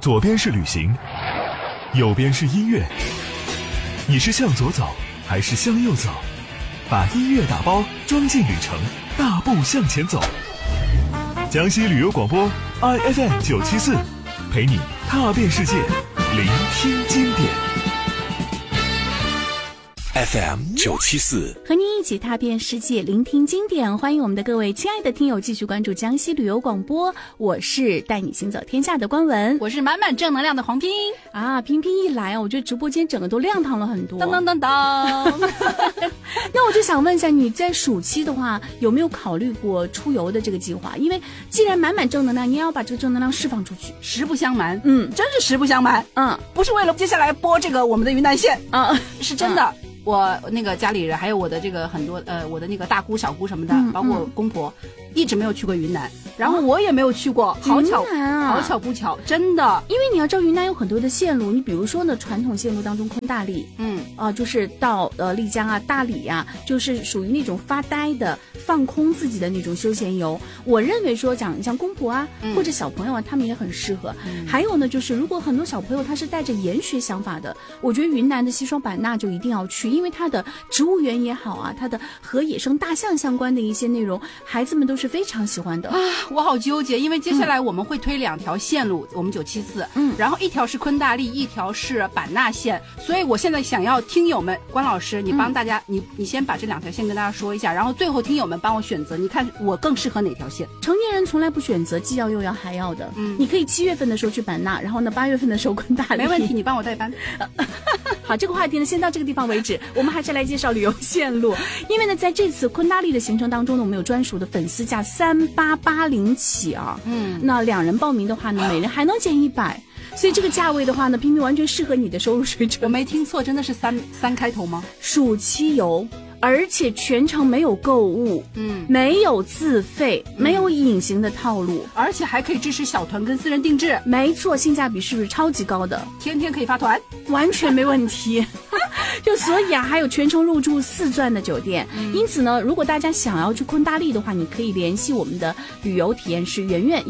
左边是旅行，右边是音乐。你是向左走还是向右走？把音乐打包装进旅程，大步向前走。江西旅游广播 IFM 974，陪你踏遍世界，聆听经典。FM 974， 和您一起踏遍世界，聆听经典。欢迎我们的各位亲爱的听友继续关注江西旅游广播，我是带你行走天下的关文， 我是满满正能量的黄拼啊。拼拼一来，我觉得直播间整个都亮堂了很多。 当当当当。 那我就想问一下，你在暑期的话，有没有考虑过出游的这个计划？因为既然满满正能量，你也要把这个正能量释放出去。 实不相瞒，真是实不相瞒，不是为了接下来播这个我们的云南线，是真的。我那个家里人还有我的这个很多我的那个大姑小姑什么的，包括公婆，一直没有去过云南，然后我也没有去过，好巧不巧，真的。 因为你要知道云南有很多的线路，你比如说呢，传统线路当中昆大丽，就是到丽江啊、大理啊，就是属于那种发呆的、放空自己的那种休闲游。我认为说讲像公婆啊，或者小朋友啊，他们也很适合。还有呢，就是如果很多小朋友他是带着研学想法的，我觉得云南的西双版纳就一定要去。因为它的植物园也好啊，它的和野生大象相关的一些内容，孩子们都是非常喜欢的啊。我好纠结，因为接下来我们会推2条线路，我们974，然后一条是昆大丽，一条是版纳线，所以我现在想要听友们，关老师，你帮大家，你先把这2条线跟大家说一下，然后最后听友们帮我选择，你看我更适合哪条线？ 成年人从来不选择既要又要还要的，你可以7月份的时候去版纳，然后呢8月份的时候昆大丽， 没问题，你帮我代班。 好，这个话题呢先到这个地方为止。我们还是来介绍旅游线路，因为呢，在这次昆大丽的行程当中呢，我们有专属的粉丝价3880起啊，那2人报名的话呢，每人还能减100，所以这个价位的话呢，拼拼完全适合你的收入水准。 我没听错，真的是三开头吗？ 暑期游。而且全程没有购物，没有自费，没有隐形的套路， 而且还可以支持小团跟私人定制。 没错，性价比是不是超级高的？ 天天可以发团， 完全没问题。就所以啊，还有全程入住4钻的酒店。因此呢，如果大家想要去昆大丽的话，你可以联系我们的旅游体验师圆圆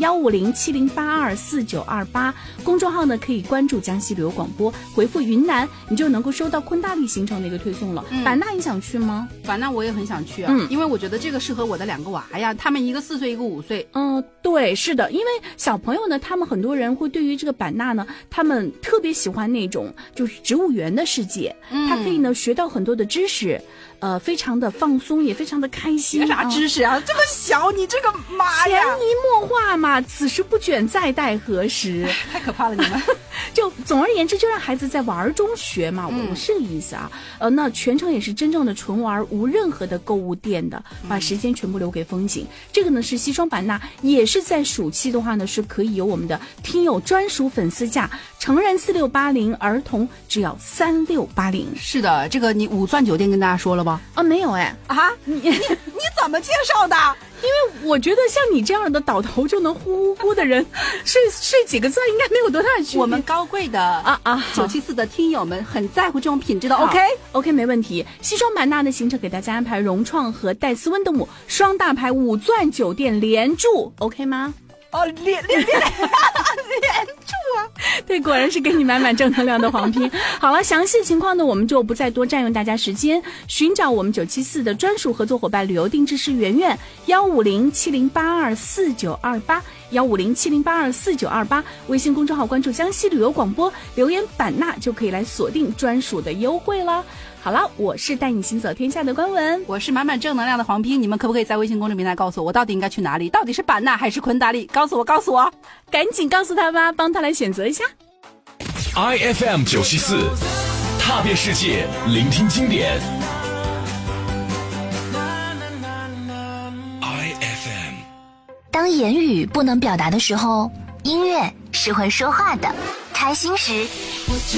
15070824928，公众号呢可以关注江西旅游广播，回复云南，你就能够收到昆大丽行程的一个推送了。版纳你想去吗？ 版纳我也很想去啊，因为我觉得这个适合我的2个娃呀，他们一个4岁，一个5岁。 对，是的，因为小朋友呢，他们很多人会对于这个版纳呢，他们特别喜欢那种就是植物园的世界，他可以呢学到很多的知识，非常的放松，也非常的开心。 学啥知识啊？这么小，你这个妈呀！ 潜移默化嘛，此时不卷再待何时？ 太可怕了，你们。 就总而言之，就让孩子在玩中学嘛，我是个意思啊。那全程也是真正的纯玩，无任何的购物店的，把时间全部留给风景。这个呢是西双版纳，也是在暑期的话呢，是可以有我们的听友专属粉丝价，成人4680，儿童只要3680。 是的，这个你5钻酒店跟大家说了吗？ 没有哎。 你怎么介绍的？ 因为我觉得像你这样的倒头就能呼呼的人，睡几个钻应该没有多大区别。 我们高贵的974的听友们很在乎这种品质的。OK 没问题。西双版纳的行程给大家安排融创和戴斯温德姆双大牌5钻酒店连住 ，OK 吗？ 连住啊！ 对，果然是给你满满正能量的黄拼。好了，详细情况呢，我们就不再多占用大家时间，寻找我们974的专属合作伙伴旅游定制师圆圆，15070824928，15070824928，微信公众号关注江西旅游广播，留言版纳就可以来锁定专属的优惠了。好了，我是带你行走天下的关文， 我是满满正能量的黄拼，你们可不可以在微信公众平台告诉我到底应该去哪里？到底是版纳还是昆大丽？告诉我， 赶紧告诉他吧，帮他来选择一下。 IFM 974，踏遍世界，聆听经典。IFM。 当言语不能表达的时候，音乐是会说话的。开心时